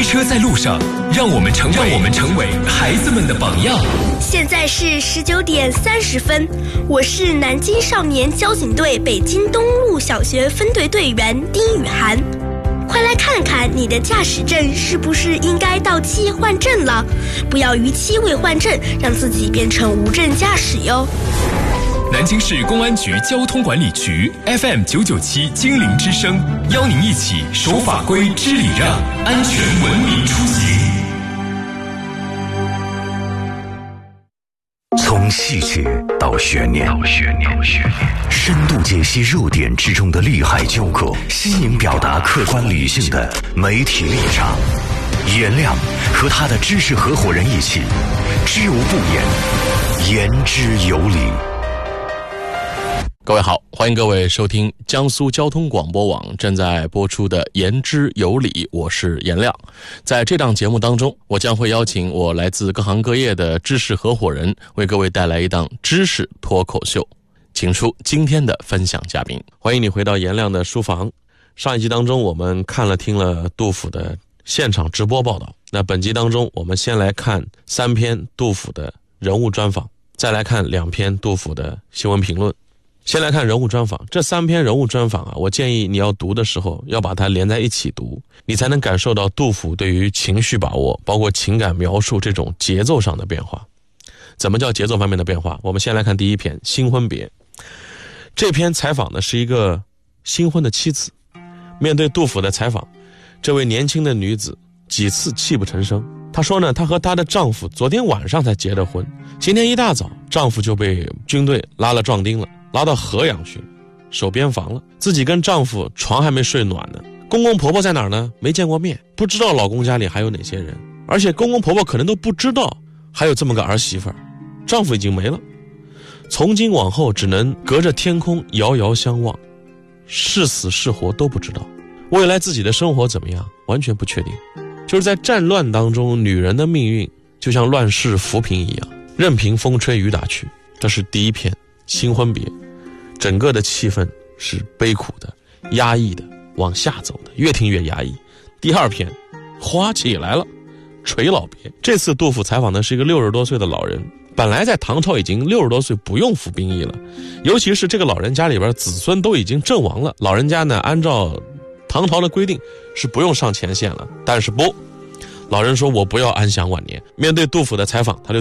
开车在路上，让我们成为孩子们的榜样。 现在是19点30分，我是南京少年交警队北京东路小学分队队员丁雨涵。快来看看你的驾驶证是不是应该到期换证了，不要逾期未换证，让自己变成无证驾驶哟。 南京市公安局交通管理局 FM 997精灵之声，邀您一起守法规、知礼让，安全文明出行。 从细节到悬念，深度解析热点之中的利害纠葛，新颖表达客观理性的媒体立场。颜亮和他的知识合伙人一起，知无不言，言之有理。 各位好，欢迎各位收听江苏交通广播网正在播出的言之有理，我是颜亮。在这档节目当中，我将会邀请我来自各行各业的知识合伙人，为各位带来一档知识脱口秀。请出今天的分享嘉宾。欢迎你回到颜亮的书房。上一集当中我们看了听了杜甫的现场直播报道，那本集当中我们先来看3篇杜甫的人物专访，再来看2篇杜甫的新闻评论。先来看人物专访，这3篇人物专访啊，我建议你要读的时候要把它连在一起读，你才能感受到杜甫对于情绪把握，包括情感描述这种节奏上的变化。怎么叫节奏方面的变化？我们先来看第一篇《新婚别》。这篇采访呢是一个新婚的妻子，面对杜甫的采访，这位年轻的女子几次泣不成声。她说呢，她和她的丈夫昨天晚上才结的婚，今天一大早丈夫就被军队拉了壮丁了，拉到河阳去守边防了，自己跟丈夫床还没睡暖呢。公公婆婆在哪儿呢？没见过面，不知道老公家里还有哪些人，而且公公婆婆可能都不知道还有这么个儿媳妇儿，丈夫已经没了。从今往后只能隔着天空遥遥相望，是死是活都不知道，未来自己的生活怎么样完全不确定。就是在战乱当中，女人的命运就像乱世浮萍一样，任凭风吹雨打去。这是第一篇新婚别，整个的气氛是悲苦的、压抑的，往下走的，越听越压抑。第二篇花起来了，垂老别。这次杜甫采访的是一个60多岁的老人，本来在唐朝已经60多岁不用服兵役了，尤其是这个老人家里边子孙都已经阵亡了，老人家呢按照唐朝的规定是不用上前线了，但是不，老人说我不要安享晚年。面对杜甫的采访，他就